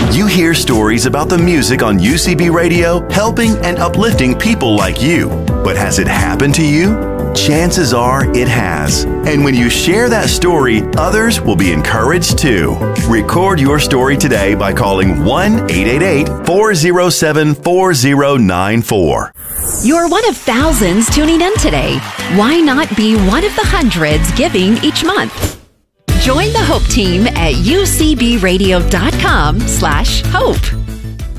You hear stories about the music on UCB Radio helping and uplifting people like you. But has it happened to you? Chances are it has. And when you share that story, others will be encouraged too. Record your story today by calling 1-888-407-4094. You're one of thousands tuning in today. Why not be one of the hundreds giving each month? Join the Hope Team at ucbradio.com/hope.